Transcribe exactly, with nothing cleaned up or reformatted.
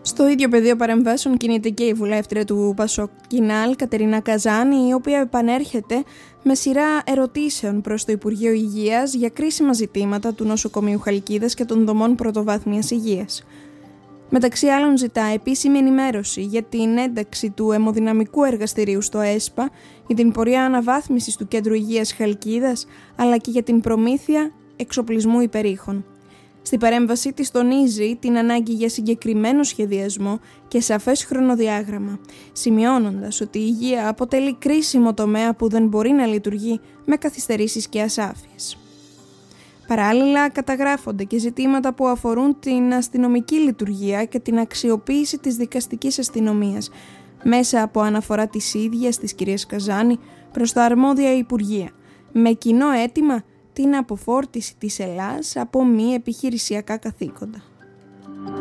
Στο ίδιο πεδίο παρεμβάσεων κινείται και η βουλεύτρια του Πασόκ Κινάλ, Κατερίνα Καζάνη, η οποία επανέρχεται με σειρά ερωτήσεων προς το Υπουργείο Υγείας για κρίσιμα ζητήματα του νοσοκομείου Χαλκίδας και των δομών πρωτοβάθμιας υγείας. Μεταξύ άλλων ζητά επίσημη ενημέρωση για την ένταξη του αιμοδυναμικού εργαστηρίου στο ΕΣΠΑ, για την πορεία αναβάθμισης του Κέντρου Υγείας Χαλκίδας, αλλά και για την προμήθεια εξοπλισμού υπερήχων. Στη παρέμβαση της τονίζει την ανάγκη για συγκεκριμένο σχεδιασμό και σαφές χρονοδιάγραμμα, σημειώνοντας ότι η υγεία αποτελεί κρίσιμο τομέα που δεν μπορεί να λειτουργεί με καθυστερήσεις και ασάφειες. Παράλληλα, καταγράφονται και ζητήματα που αφορούν την αστυνομική λειτουργία και την αξιοποίηση της δικαστικής αστυνομίας, μέσα από αναφορά της ίδιας της κυρίας Καζάνη προς τα αρμόδια Υπουργεία, με κοινό αίτημα την αποφόρτιση της Ελλάς από μη επιχειρησιακά καθήκοντα.